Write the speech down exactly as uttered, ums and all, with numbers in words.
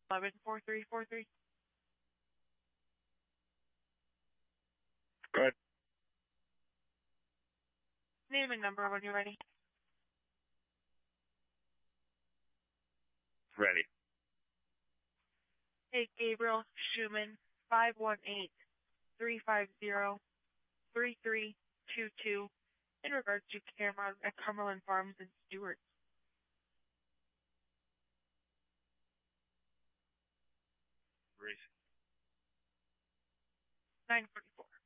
eleven four three four three. Go ahead. Name and number when you're ready. Ready. Hey, Gabriel Schumann, five one eight, three five zero, three three two two, in regards to Cameron at Cumberland Farms in Stewart. Reese. nine forty-four.